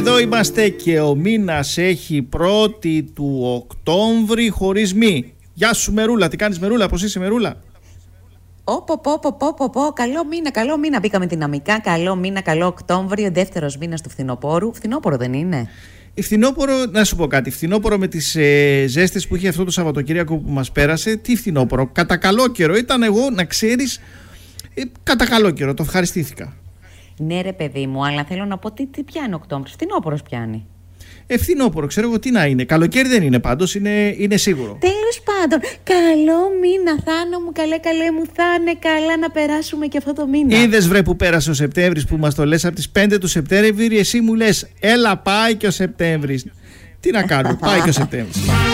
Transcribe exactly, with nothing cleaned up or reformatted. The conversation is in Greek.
Εδώ είμαστε και ο μήνας έχει πρώτη του Οκτώβρη χωρίς μη. Γεια σου Μερούλα, τι κάνεις Μερούλα, πώς είσαι Μερούλα? Όπο, πω, πω, πω, πω, πω, καλό μήνα, καλό μήνα. Μπήκαμε δυναμικά, καλό μήνα, καλό Οκτώβριο, δεύτερος μήνας του φθινοπόρου. Φθινόπωρο δεν είναι? Η φθινόπωρο, να σου πω κάτι, φθινόπωρο με τις ε, ζέστες που είχε αυτό το Σαββατοκύριακο που μας πέρασε, τι φθινόπωρο, κατά καλό καιρό ήταν, εγώ να ξέρεις, ε, κατά καλό καιρό, το ευχαριστήθηκα. Ναι ρε παιδί μου, αλλά θέλω να πω τι, τι πιάνει Οκτώβριος, φθινόπωρος πιάνει. Ευθυνόπορο, ξέρω εγώ τι να είναι. Καλοκαίρι δεν είναι πάντως, είναι, είναι σίγουρο. Τέλος πάντων, καλό μήνα, Θάνο μου, καλέ καλέ μου, θα είναι καλά να περάσουμε και αυτό το μήνα. Είδες βρε που πέρασε ο Σεπτέμβρης που μας το λες από τις πέντε του Σεπτέμβρη, εσύ μου λες έλα πάει και ο Σεπτέμβρης. Τι να κάνω, πάει και ο Σεπτέμβρης.